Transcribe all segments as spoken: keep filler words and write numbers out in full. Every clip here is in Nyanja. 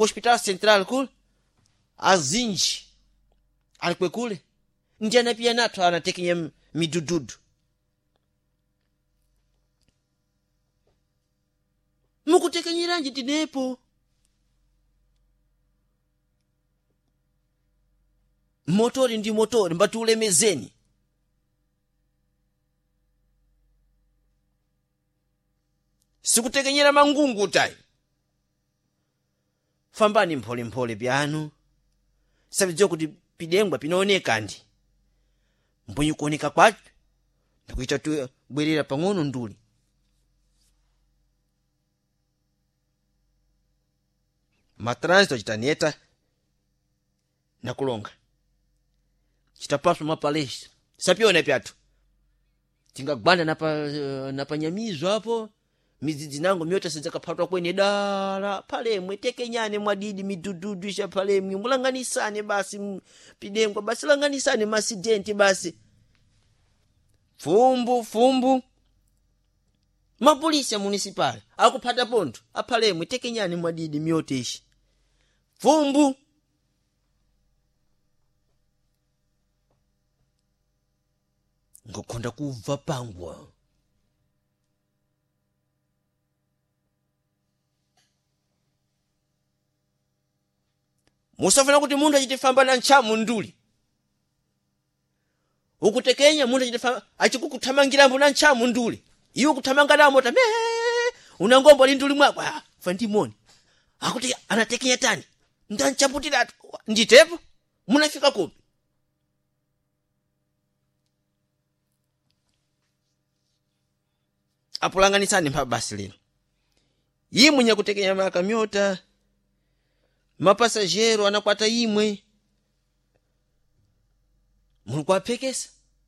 hospital central kule azinji alikwe kule njana pia nato anatekenya midududu. Mukutekenyiranji tinepo motori ndi motori mbatulemezeni. Sikutekenyera mangungu tai. Fambani mpole mpole byanu. Sabidzo kuti pidengwa pinooneka ndi. Mbonyi kuoneka kwacho. Ndikuita tu bwerera pang'ono nduli. Matranzito chitaneta na kulonga. Chitapaswa mapalesi. Sapiona pyatu. Tingagwanda napa napa nyamizo hapo. Mizizi nango myota sizakapatwa kwenye dala. Palemwe tekenyane mwadidi midududu isha palemwe. Mulanganisane basi pidengwa. Basi langanisane masidenti basi. Fumbu, fumbu. Mapolisi ya municipal. Akupata ponto. Apalemwe tekenyane mwadidi myote ishi. Fumbu. Ngokonda kuva pangwa. Musafuna kuti mundu achitifamba na nchamu nduli. Ukutekenya mundu achitifamba achikukuthamangira mbu na nchamu nduli. Iwe kuthamanga na mota mee unangombo linduli mwakwa. Fandimoni. Akuti anatekenya tani. Ndanchaputira nditepo munafika kupi. Apulanganisani mpa basi lino. Yimwe nyakutekenya makamyota. Mapasajero anakwata yimwe. Munu kwa pekesa.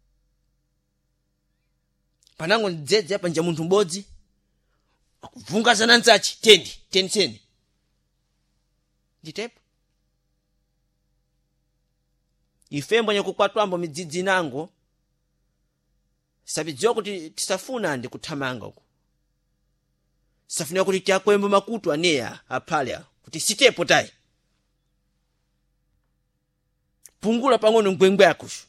Panango ndzedze hapa nja muntu mbodzi. Akuvunga zana nzachi. Tendi. Tendi tendi. Nditepo. Ifembo nyakukwatwambo midzidzi nango. Sabidzo kuti tisafuna ndi kuthamanga uko. Safuna kuti chakwembo makutu aneya apale kuti sitepo tai. Pungula pang'ono ngwengwe yakushu.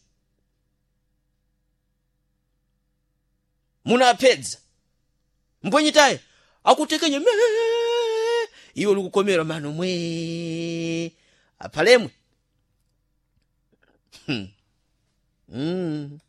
Muna apedza. Mbonyi tai akutekenya mee. Iwo lukukomera mano mwe. Apalemwe. Hmm. Mm.